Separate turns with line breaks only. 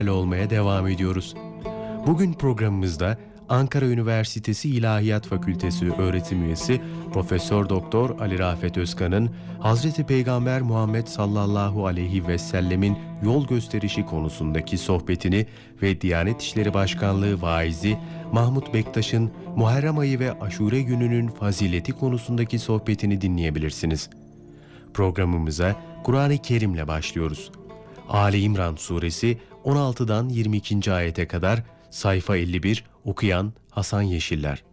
olmaya devam ediyoruz. Bugün programımızda Ankara Üniversitesi İlahiyat Fakültesi öğretim üyesi Profesör Doktor Ali Rafet Özkan'ın Hazreti Peygamber Muhammed sallallahu aleyhi ve sellemin yol gösterişi konusundaki sohbetini ve Diyanet İşleri Başkanlığı vaizi Mahmut Bektaş'ın Muharrem ayı ve Aşure gününün fazileti konusundaki sohbetini dinleyebilirsiniz. Programımıza Kur'an-ı Kerim'le başlıyoruz. Ali İmran Suresi 16'dan 22. ayete kadar sayfa 51, okuyan Hasan Yeşiller.